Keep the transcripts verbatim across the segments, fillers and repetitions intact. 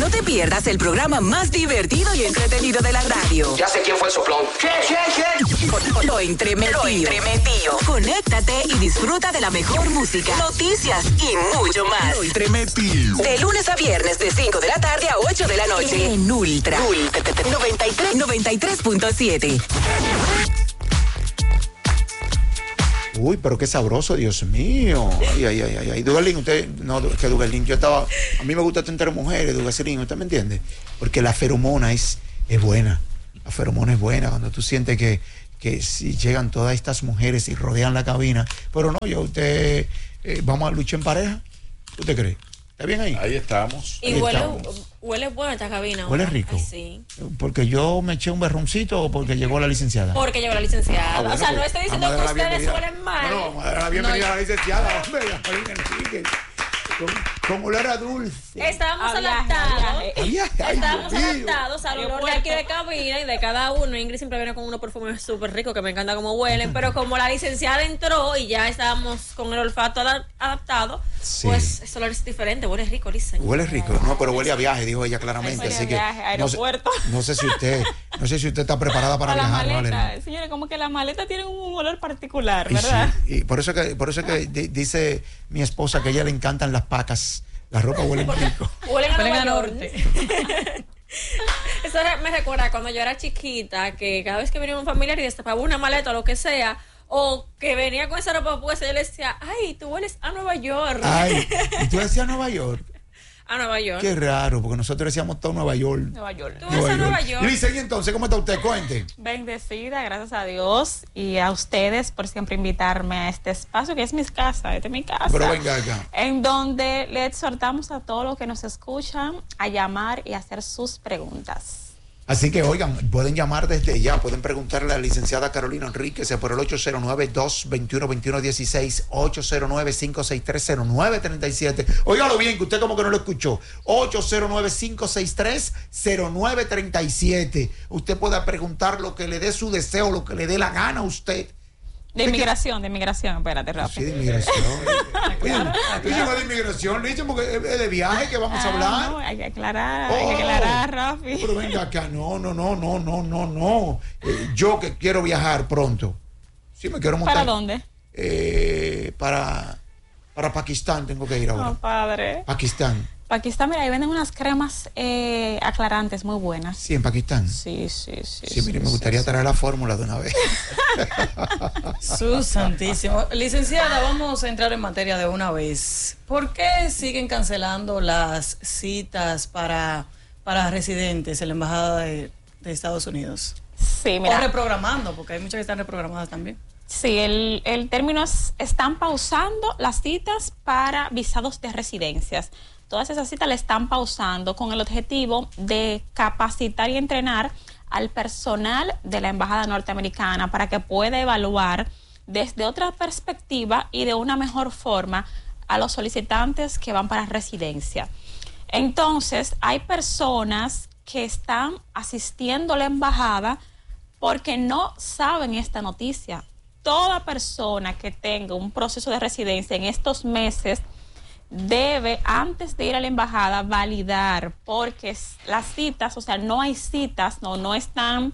No te pierdas el programa más divertido y entretenido de la radio. Ya sé quién fue el soplón. ¿Qué, qué, qué? Lo entremetido. Lo entremetido. Conéctate y disfruta de la mejor música, noticias y mucho más. Lo entremetido. De lunes a viernes de cinco de la tarde a ocho de la noche. En Ultra. Ultra noventa y tres punto siete. Uy, pero qué sabroso, Dios mío. Ay, ay, ay, ay. Dugalín, usted, no, que Dugalín, yo estaba, a mí me gusta entre mujeres, Dugalín, ¿usted me entiende? Porque la feromona es, es buena. La feromona es buena cuando tú sientes que, que si llegan todas estas mujeres y rodean la cabina. Pero no, yo, usted, eh, vamos a luchar en pareja. ¿Usted cree? ¿Está bien ahí? Ahí estamos. Y ahí huele, estamos. huele buena esta cabina. Huele ¿verdad? rico. Ay, sí. Porque yo me eché un berroncito o porque llegó la licenciada. Porque llegó la licenciada. Ah, bueno, o sea, no pues, estoy diciendo vamos a que dar la ustedes bienvenida. huelen mal. No, no, vamos a dar la bienvenida No, a la licenciada, hombre, Jacqueline Enríquez. Con, con olor a dulce. Estábamos A viaje, adaptados. a viaje. Ay, ay, ay, Estábamos Dios mío. adaptados al olor de aquí de cabina y de cada uno. Ingrid siempre viene con unos perfumes súper ricos que me encanta cómo huelen. Pero como la licenciada entró y ya estábamos con el olfato adap- adaptado, Sí. pues ese olor es diferente. Huele rico, Lisa. Huele rico, no, pero huele a viaje, dijo ella claramente. Huele a Así que viaje, no sé, aeropuerto. no sé si usted, no sé si usted está preparada para A la viajar, maleta, Valeria. señores, como que las maletas tienen un olor particular, Y, ¿verdad? sí, y por eso que, por eso que di- dice mi esposa que a ella le encantan las pacas. La ropa huele rico. Huelen a Huelen Nueva a York. norte. Eso re- me recuerda cuando yo era chiquita, que cada vez que venía un familiar y destapaba una maleta o lo que sea, o que venía con esa ropa puesta, yo le decía, ay, tú hueles a Nueva York. Ay, y tú decías Nueva York. A Nueva York. Qué raro, porque nosotros decíamos todo Nueva York. Nueva York. Tú vas a Nueva York. Lice, y entonces, ¿cómo está usted? Cuente. Bendecida, gracias a Dios y a ustedes por siempre invitarme a este espacio que es mi casa, esta es mi casa. Pero venga acá. En donde le exhortamos a todos los que nos escuchan a llamar y hacer sus preguntas. Así que, oigan, pueden llamar desde ya, pueden preguntarle a la licenciada Carolina Enríquez por el ocho cero nueve, dos dos uno, dos uno uno seis, ocho cero nueve, cinco seis tres, cero nueve tres siete. Óigalo bien, que usted como que no lo escuchó. ocho cero nueve, cinco seis tres, cero nueve tres siete. Usted pueda preguntar lo que le dé su deseo, lo que le dé la gana a usted. De inmigración, de inmigración, espérate, Sí, rápido. de inmigración. Oye, tú llevas de inmigración, dice, porque es de viaje que vamos a Ah, hablar. no, hay que aclarar, hay Oh, que aclarar, Rafi. Pero venga acá, no, no, no, no, no, no, no. Eh, yo que quiero viajar pronto. Sí, me quiero montar. ¿Para dónde? Eh, para, para Pakistán tengo que ir ahora. No, padre. Pakistán. Pakistán, mira, ahí venden unas cremas eh, aclarantes muy buenas. Sí, en Pakistán. Sí, sí, sí. Sí, mire, me sí, gustaría sí. traer la fórmula de una vez. Su santísimo. Licenciada, vamos a entrar en materia de una vez. ¿Por qué siguen cancelando las citas para, para residentes en la Embajada de, de Estados Unidos? Sí, O mira. reprogramando, porque hay muchas que están reprogramadas también. Sí, el, el término es, están pausando las citas para visados de residencias. Todas esas citas le están pausando con el objetivo de capacitar y entrenar al personal de la Embajada norteamericana para que pueda evaluar desde otra perspectiva y de una mejor forma a los solicitantes que van para residencia. Entonces, hay personas que están asistiendo a la embajada porque no saben esta noticia. Toda persona que tenga un proceso de residencia en estos meses debe, antes de ir a la embajada, validar, porque las citas, o sea, no hay citas, no, no están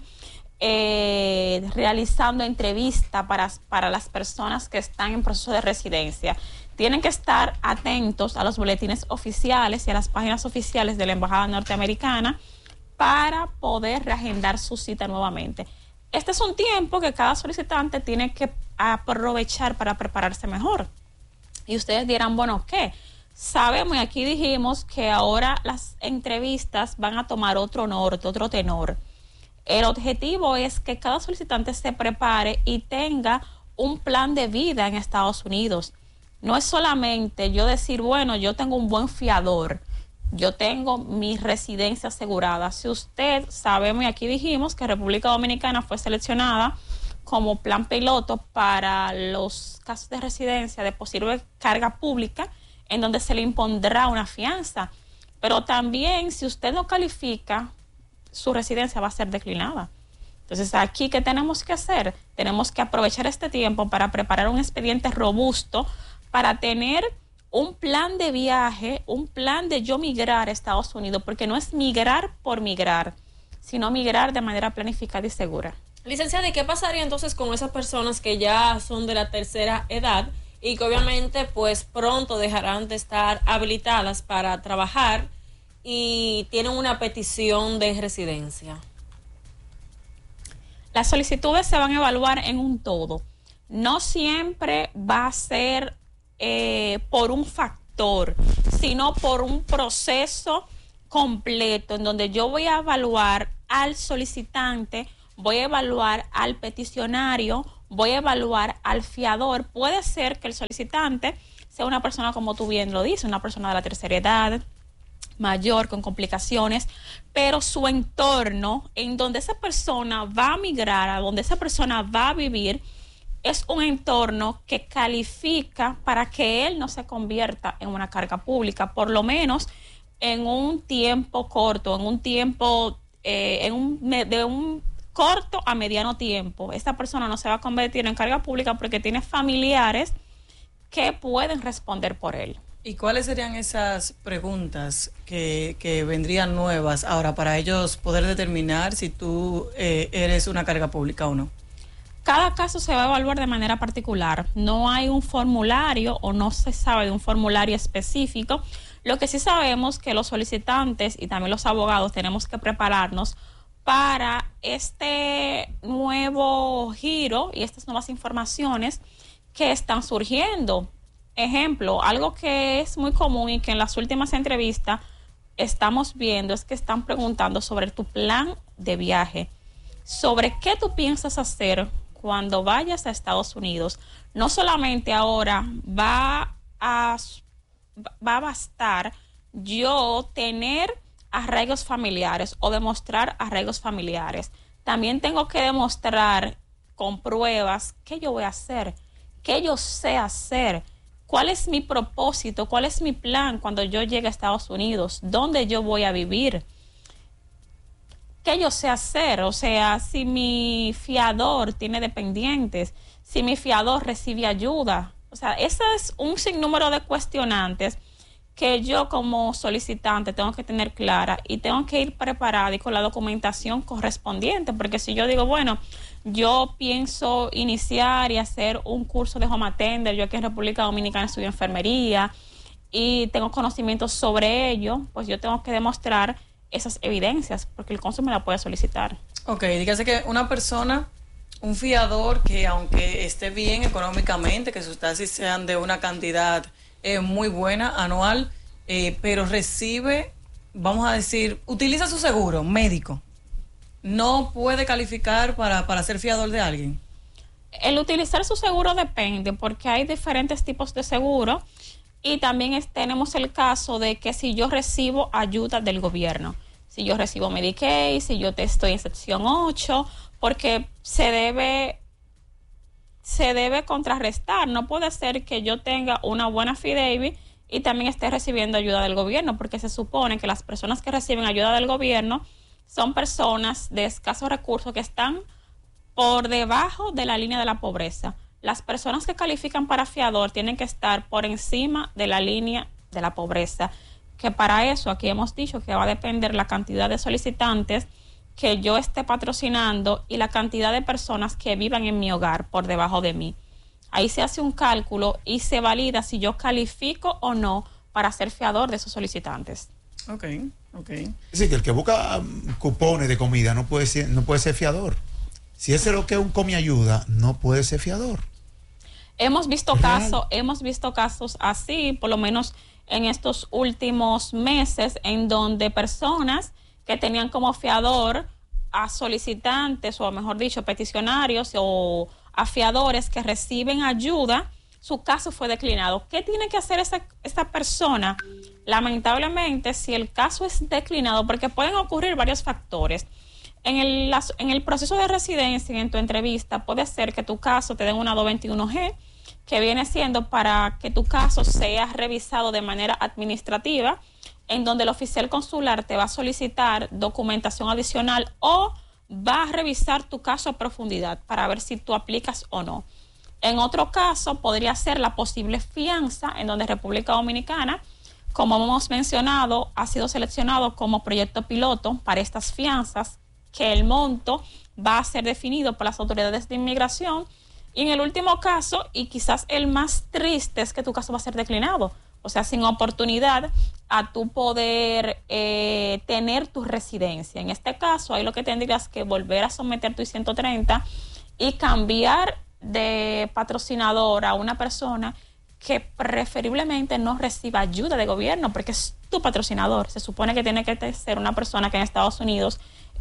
eh, realizando entrevista para, para las personas que están en proceso de residencia. Tienen que estar atentos a los boletines oficiales y a las páginas oficiales de la embajada norteamericana para poder reagendar su cita nuevamente. Este es un tiempo que cada solicitante tiene que aprovechar para prepararse mejor. Y ustedes dirán, bueno, ¿qué? Sabemos, y aquí dijimos que ahora las entrevistas van a tomar otro norte, otro tenor. El objetivo es que cada solicitante se prepare y tenga un plan de vida en Estados Unidos. No es solamente yo decir, bueno, yo tengo un buen fiador, yo tengo mi residencia asegurada. Si usted, sabemos, y aquí dijimos que República Dominicana fue seleccionada como plan piloto para los casos de residencia de posible carga pública, en donde se le impondrá una fianza. Pero también, si usted no califica, su residencia va a ser declinada. Entonces, aquí, ¿qué tenemos que hacer? Tenemos que aprovechar este tiempo para preparar un expediente robusto, para tener un plan de viaje, un plan de yo migrar a Estados Unidos, porque no es migrar por migrar, sino migrar de manera planificada y segura. Licenciada, ¿y qué pasaría entonces con esas personas que ya son de la tercera edad y que obviamente pues pronto dejarán de estar habilitadas para trabajar y tienen una petición de residencia? Las solicitudes se van a evaluar en un todo. No siempre va a ser eh, por un factor, sino por un proceso completo en donde yo voy a evaluar al solicitante, voy a evaluar al peticionario, voy a evaluar al fiador. Puede ser que el solicitante sea una persona, como tú bien lo dices, una persona de la tercera edad, mayor, con complicaciones, pero su entorno, en donde esa persona va a migrar, a donde esa persona va a vivir, es un entorno que califica para que él no se convierta en una carga pública, por lo menos en un tiempo corto, en un tiempo, eh, en un, de un corto a mediano tiempo. Esta persona no se va a convertir en carga pública porque tiene familiares que pueden responder por él. ¿Y cuáles serían esas preguntas que, que vendrían nuevas ahora para ellos poder determinar si tú eh, eres una carga pública o no? Cada caso se va a evaluar de manera particular. No hay un formulario o no se sabe de un formulario específico. Lo que sí sabemos que los solicitantes y también los abogados tenemos que prepararnos para este nuevo giro y estas nuevas informaciones que están surgiendo. Ejemplo, algo que es muy común y que en las últimas entrevistas estamos viendo es que están preguntando sobre tu plan de viaje, sobre qué tú piensas hacer cuando vayas a Estados Unidos. No solamente ahora va a, va a bastar yo tener arraigos familiares o demostrar arraigos familiares. También tengo que demostrar con pruebas qué yo voy a hacer, qué yo sé hacer. ¿Cuál es mi propósito? ¿Cuál es mi plan cuando yo llegue a Estados Unidos? ¿Dónde yo voy a vivir? ¿Qué yo sé hacer? O sea, si mi fiador tiene dependientes, si mi fiador recibe ayuda. O sea, ese es un sinnúmero de cuestionantes que yo como solicitante tengo que tener clara y tengo que ir preparada y con la documentación correspondiente, porque si yo digo, bueno, yo pienso iniciar y hacer un curso de home attender, yo aquí en República Dominicana estudio enfermería y tengo conocimientos sobre ello, pues yo tengo que demostrar esas evidencias porque el cónsul me la puede solicitar. Ok, dígase que una persona, un fiador que aunque esté bien económicamente, que sus taxis sean de una cantidad eh, muy buena anual, eh, pero recibe, vamos a decir, utiliza su seguro médico, ¿no puede calificar para, para ser fiador de alguien? El utilizar su seguro depende porque hay diferentes tipos de seguro y también es, tenemos el caso de que si yo recibo ayuda del gobierno, si yo recibo Medicaid, si yo te estoy en sección ocho, porque se debe, se debe contrarrestar. No puede ser que yo tenga una buena affidavit y también esté recibiendo ayuda del gobierno, porque se supone que las personas que reciben ayuda del gobierno son personas de escasos recursos que están por debajo de la línea de la pobreza. Las personas que califican para fiador tienen que estar por encima de la línea de la pobreza, que para eso aquí hemos dicho que va a depender la cantidad de solicitantes que yo esté patrocinando y la cantidad de personas que vivan en mi hogar por debajo de mí. Ahí se hace un cálculo y se valida si yo califico o no para ser fiador de esos solicitantes. Ok, ok. Es decir, que el que busca um, cupones de comida no puede ser, no puede ser fiador. Si ese es lo que es un come ayuda, no puede ser fiador. Hemos visto casos, hemos visto casos así, por lo menos en estos últimos meses, en donde personas que tenían como fiador a solicitantes, o mejor dicho, peticionarios o a fiadores que reciben ayuda, su caso fue declinado. ¿Qué tiene que hacer esa, esa persona? Lamentablemente, si el caso es declinado, porque pueden ocurrir varios factores. En el, las, en el proceso de residencia y en tu entrevista puede ser que tu caso te den una doscientos veintiuno G, que viene siendo para que tu caso sea revisado de manera administrativa, en donde el oficial consular te va a solicitar documentación adicional o va a revisar tu caso a profundidad para ver si tú aplicas o no. En otro caso, podría ser la posible fianza, en donde República Dominicana, como hemos mencionado, ha sido seleccionado como proyecto piloto para estas fianzas, que el monto va a ser definido por las autoridades de inmigración. Y en el último caso, y quizás el más triste, es que tu caso va a ser declinado, o sea, sin oportunidad a tu poder eh, tener tu residencia. En este caso, ahí lo que tendrías que volver a someter tu I ciento treinta y cambiar de patrocinador a una persona que preferiblemente no reciba ayuda de gobierno, porque es tu patrocinador. Se supone que tiene que ser una persona que en Estados Unidos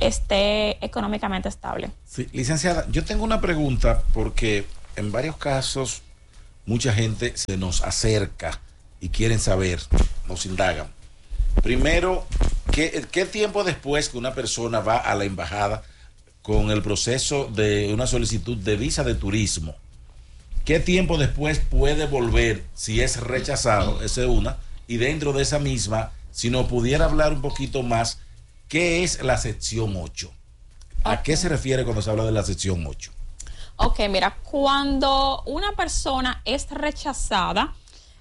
esté económicamente estable. Sí, licenciada, yo tengo una pregunta, porque en varios casos mucha gente se nos acerca y quieren saber, nos indagan. Primero, ¿qué, qué tiempo después que una persona va a la embajada con el proceso de una solicitud de visa de turismo, qué tiempo después puede volver si es rechazado? Esa es una. Y dentro de esa misma, si nos pudiera hablar un poquito más, ¿qué es la sección ocho? ¿A okay. qué se refiere cuando se habla de la sección ocho? Ok, mira, cuando una persona es rechazada,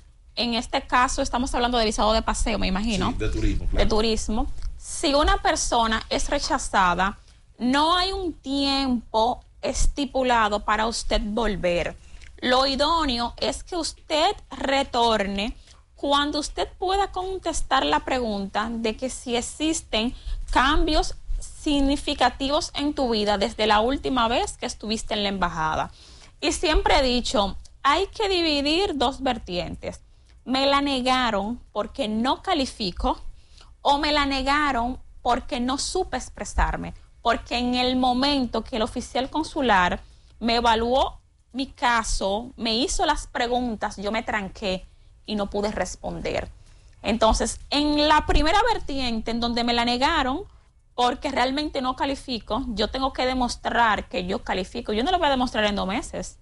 en este caso estamos hablando de visado de paseo, me imagino. Sí, de turismo. Claro. De turismo. Si una persona es rechazada, no hay un tiempo estipulado para usted volver. Lo idóneo es que usted retorne cuando usted pueda contestar la pregunta de que si existen cambios significativos en tu vida desde la última vez que estuviste en la embajada. Y siempre he dicho, hay que dividir dos vertientes. Me la negaron porque no califico, o me la negaron porque no supe expresarme. Porque en el momento que el oficial consular me evaluó mi caso, me hizo las preguntas, yo me tranqué y no pude responder. Entonces, en la primera vertiente, en donde me la negaron porque realmente no califico, yo tengo que demostrar que yo califico. Yo no lo voy a demostrar en dos meses.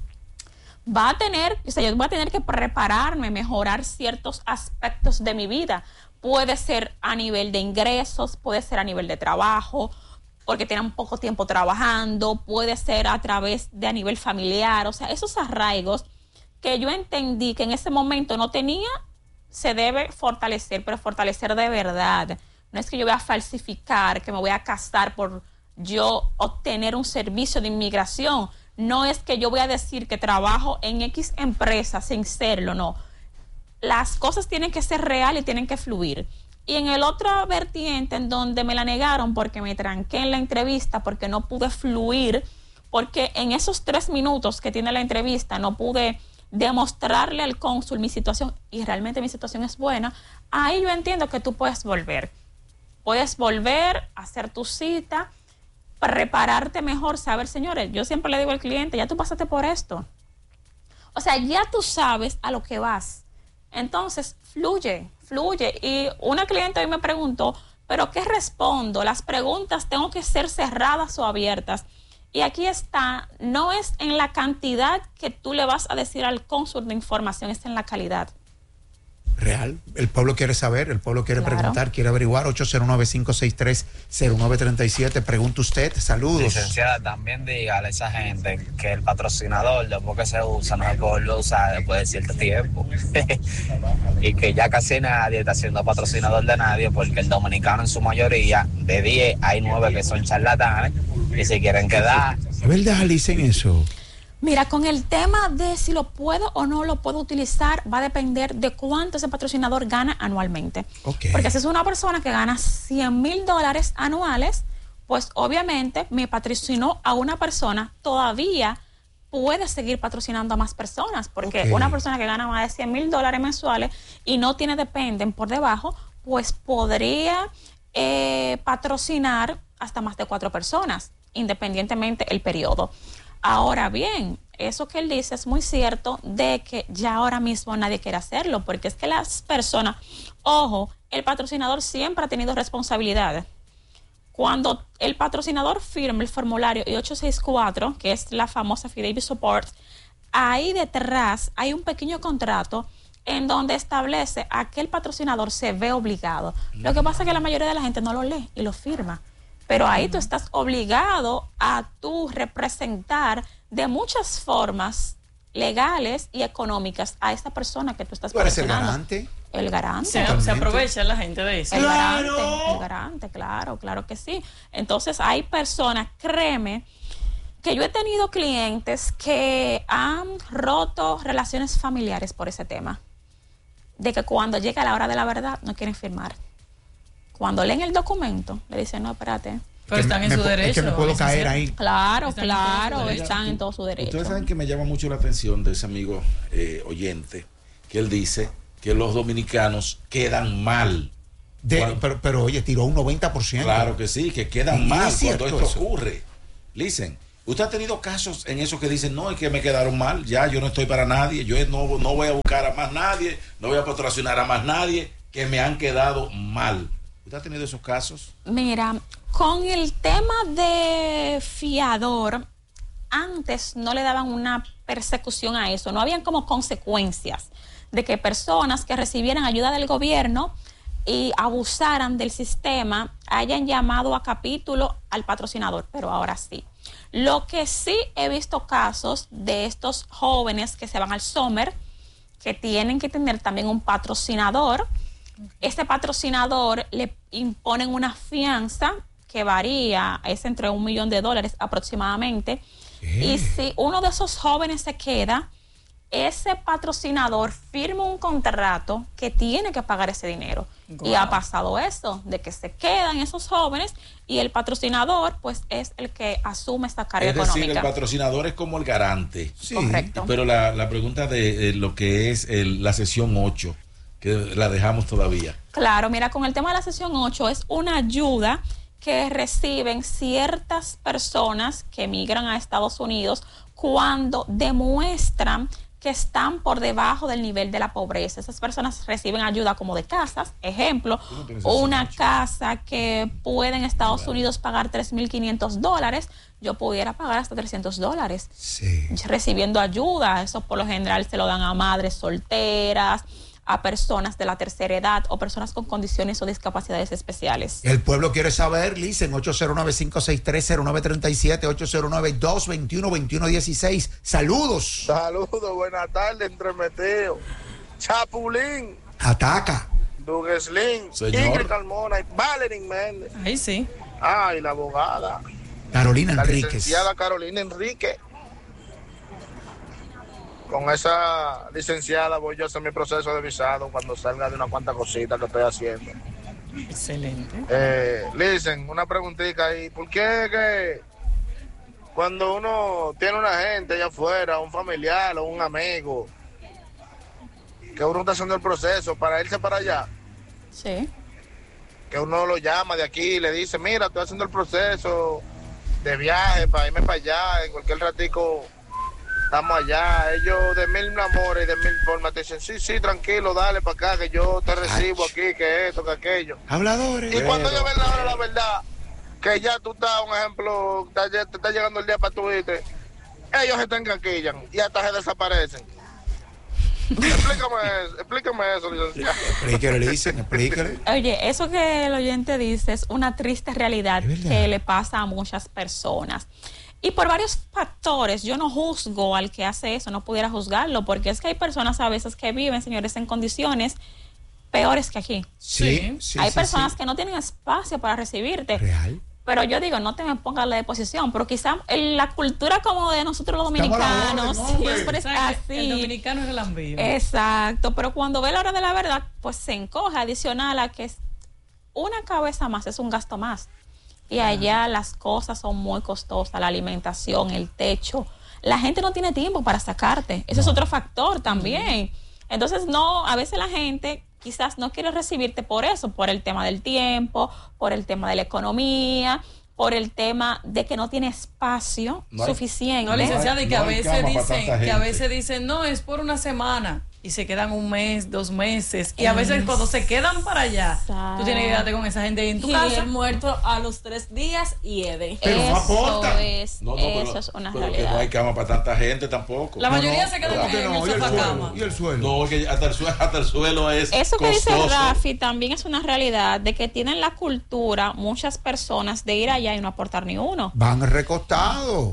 Va a tener, o sea, yo voy a tener que prepararme, mejorar ciertos aspectos de mi vida. Puede ser a nivel de ingresos, puede ser a nivel de trabajo, porque tienen poco tiempo trabajando, puede ser a través de a nivel familiar. O sea, esos arraigos que yo entendí que en ese momento no tenía, se debe fortalecer, pero fortalecer de verdad. No es que yo voy a falsificar, que me voy a casar por yo obtener un servicio de inmigración. No es que yo voy a decir que trabajo en X empresa sin serlo, no. Las cosas tienen que ser reales y tienen que fluir. Y en el otro vertiente, en donde me la negaron porque me tranqué en la entrevista, porque no pude fluir, porque en esos tres minutos que tiene la entrevista no pude demostrarle al cónsul mi situación, y realmente mi situación es buena, ahí yo entiendo que tú puedes volver. Puedes volver a hacer tu cita, prepararte mejor, saber, señores, yo siempre le digo al cliente, ya tú pasaste por esto. O sea, ya tú sabes a lo que vas. Entonces, fluye, fluye. Y una cliente hoy me preguntó, ¿pero qué respondo? Las preguntas tengo que ser cerradas o abiertas. Y aquí está, no es en la cantidad que tú le vas a decir al cónsul de información, es en la calidad. Real, el pueblo quiere saber, el pueblo quiere Claro. preguntar, quiere averiguar. Ocho cero nueve, cinco seis tres, cero nueve tres siete, pregunta usted, saludos. Licenciada, también dígale a esa gente que el patrocinador, después que se usa, no se puede usar después de cierto tiempo. Y que ya casi nadie está siendo patrocinador de nadie, porque el dominicano en su mayoría, de diez hay nueve que son charlatanes y se quieren quedar. ¿Es verdad, Alice, en eso? Mira, con el tema de si lo puedo o no lo puedo utilizar, va a depender de cuánto ese patrocinador gana anualmente. Okay. Porque si es una persona que gana cien mil dólares anuales, pues obviamente me patrocinó a una persona, todavía puede seguir patrocinando a más personas, porque Okay. una persona que gana más de cien mil dólares mensuales y no tiene dependen por debajo, pues podría eh, patrocinar hasta más de cuatro personas, independientemente el periodo. Ahora bien, eso que él dice es muy cierto, de que ya ahora mismo nadie quiere hacerlo, porque es que las personas, ojo, el patrocinador siempre ha tenido responsabilidades. Cuando el patrocinador firma el formulario I ocho sesenta y cuatro, que es la famosa Affidavit Support, ahí detrás hay un pequeño contrato en donde establece a que el patrocinador se ve obligado. Lo que pasa es que la mayoría de la gente no lo lee y lo firma. Pero ahí tú estás obligado a tú representar de muchas formas legales y económicas a esa persona que tú estás ¿Tú eres el patrocinando. garante? El garante. Se, se aprovecha la gente de eso. El ¡Claro! garante, el garante, claro, claro que sí. Entonces hay personas, créeme, que yo he tenido clientes que han roto relaciones familiares por ese tema. De que cuando llega la hora de la verdad no quieren firmar. Cuando leen el documento, le dicen, no, espérate. Pero están en me, su es derecho. que me puedo caer ahí. Claro, Están en claro, todo su derecho. están en todo su derecho. Ustedes saben que me llama mucho la atención de ese amigo eh, oyente, que él dice que los dominicanos quedan mal. De, Cuando- pero, pero oye, tiró un noventa por ciento. Claro que sí, que quedan Y mal es cierto cuando esto eso. ocurre. Listen, usted ha tenido casos en eso que dicen, no, es que me quedaron mal, ya yo no estoy para nadie, yo no, no voy a buscar a más nadie, no voy a patrocinar a más nadie, que me han quedado mal. ¿Usted ha tenido esos casos? Mira, con el tema de fiador, antes no le daban una persecución a eso, no habían como consecuencias de que personas que recibieran ayuda del gobierno y abusaran del sistema hayan llamado a capítulo al patrocinador, pero ahora sí. Lo que sí he visto casos de estos jóvenes que se van al summer, que tienen que tener también un patrocinador. Este patrocinador le imponen una fianza que varía, es entre un millón de dólares aproximadamente. ¿Qué? Y si uno de esos jóvenes se queda, ese patrocinador firma un contrato que tiene que pagar ese dinero. Wow. Y ha pasado eso, de que se quedan esos jóvenes y el patrocinador pues es el que asume esta carga Es decir, económica. el patrocinador es como el garante. Sí. Correcto. Pero la, la pregunta de eh, lo que es el- la sesión ocho, que la dejamos todavía. Claro, mira, con el tema de la sesión ocho es una ayuda que reciben ciertas personas que emigran a Estados Unidos cuando demuestran que están por debajo del nivel de la pobreza. Esas personas reciben ayuda como de casas, ejemplo, Tú no tienes una ese casa que puede en Estados Unidos pagar tres mil quinientos dólares, yo pudiera pagar hasta trescientos dólares. Sí. Recibiendo ayuda, eso por lo general se lo dan a madres solteras, a personas de la tercera edad o personas con condiciones o discapacidades especiales. El pueblo quiere saber, Listen, ocho cero nueve, cinco seis tres, cero nueve tres siete, ocho cero nueve, dos dos uno, dos uno uno seis. Saludos. Saludos, buenas tardes, entremetido. Chapulín, Ataca. Dugueslin, Señor. Ingrid Carmona y Valerie Méndez. Ahí sí. Ay, la abogada, Carolina la Enríquez. licenciada Carolina Enrique. Con esa licenciada voy yo a hacer mi proceso de visado cuando salga de una cuanta cosita que estoy haciendo. Excelente. Eh, listen, una preguntita ahí. ¿Por qué que cuando uno tiene una gente allá afuera, un familiar o un amigo, que uno está haciendo el proceso para irse para allá, Sí. que uno lo llama de aquí y le dice, mira, estoy haciendo el proceso de viaje para irme para allá, en cualquier ratico estamos allá, ellos de mil amores y de mil formas te dicen, sí, sí, tranquilo, dale para acá, que yo te recibo Ach. aquí, que esto, que aquello. Habladores. Y cuando ellos ven la hora, la verdad, que ya tú estás, un ejemplo, está- ya te está llegando el día para tu irte, ellos se te encaquillan y hasta se desaparecen. explícame eso, explícame eso, licenciado. Explíquele, Listen, explíquele. Oye, eso que el oyente dice es una triste realidad Es verdad. que le pasa a muchas personas. Y por varios factores, yo no juzgo al que hace eso, no pudiera juzgarlo, porque es que hay personas a veces que viven, señores, en condiciones peores que aquí. Sí, sí, hay sí, personas sí. que no tienen espacio para recibirte. Real. Pero yo digo, no te me pongas la deposición, pero quizá en la cultura como de nosotros los Estamos a la dominicanos, orden, hombre. siempre es O sea, que El así. dominicano es relambío. Exacto, pero cuando ve la hora de la verdad, pues se encoge adicional a que es una cabeza más, es un gasto más. Y allá las cosas son muy costosas, la alimentación, el techo. La gente no tiene tiempo para sacarte. Ese es otro factor también. Entonces, no, a veces la gente quizás no quiere recibirte por eso, por el tema del tiempo, por el tema de la economía, por el tema de que no tiene espacio No hay- suficiente. No, licenciada, y que no a hay veces cama para dicen, tanta que a gente. veces dicen, no, es por una semana. Y se quedan un mes, dos meses. Y a veces cuando se quedan para allá, tú tienes que quedarte con esa gente ahí en tu Y casa. el muerto a los tres días hiede. Pero no eso aporta. es, No, no, eso pero, es una pero que realidad. no hay cama para tanta gente tampoco. La mayoría No, se quedan ¿cómo en que no? el ¿Y el sofá suelo? cama. ¿Y el suelo? No, que hasta el suelo, hasta el suelo es Eso que dice costoso. Rafi también es una realidad de que tienen la cultura muchas personas de ir allá y no aportar ni uno. Van recostados.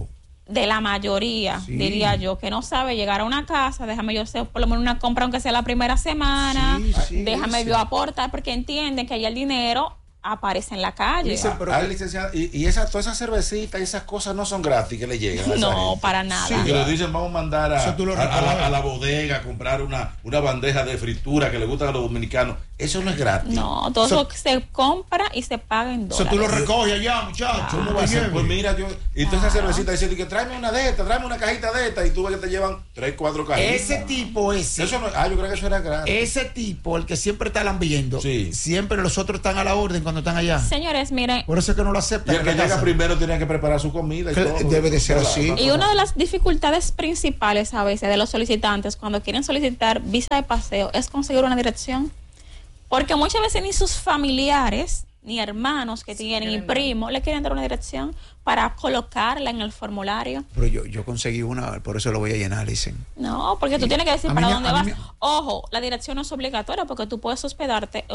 de la mayoría, Sí. diría yo, que no sabe llegar a una casa, déjame yo hacer por lo menos una compra aunque sea la primera semana, Sí, sí, déjame sí. yo aportar, porque entienden que allá el dinero aparece en la calle. Dice, pero- Ah, licenciada, y, y esa, todas esas cervecitas y esas cosas no son gratis que le llegan. A esa No, gente. para nada. Sí, que le dicen vamos a mandar a, Eso tú lo a- a la, recoges. a la bodega a comprar una, una bandeja de fritura que le gustan a los dominicanos. Eso no es gratis. No, todo So- eso se compra y se paga en Eso dólares. tú lo recoges allá, muchachos. ¿Cómo no va a te ser? lleves. Pues mira, yo. Y todas esas cervecitas dicen que tráeme una de estas, tráeme una cajita de estas. Y tú ves que te llevan tres, cuatro cajitas. Ese tipo, ese. Eso no, ah, yo creo que eso era gratis. Ese tipo, el que siempre está lambiendo, Sí. siempre los otros están a la orden cuando están allá. Señores, miren, Por eso es que no lo Y aceptan. el que en la llega casa. primero tiene que preparar su comida. Y Que todo. debe de ser Claro, así. una y cosa- una de las dificultades principales a veces de los solicitantes cuando quieren solicitar visa de paseo es conseguir una dirección. Porque muchas veces ni sus familiares, ni hermanos que tienen, ni primos, le quieren dar una dirección para colocarla en el formulario. Pero yo, yo conseguí una, por eso lo voy a llenar, dicen. No, porque tú tienes que decir A mí para me- dónde a mí vas. me- Ojo, la dirección no es obligatoria porque tú puedes hospedarte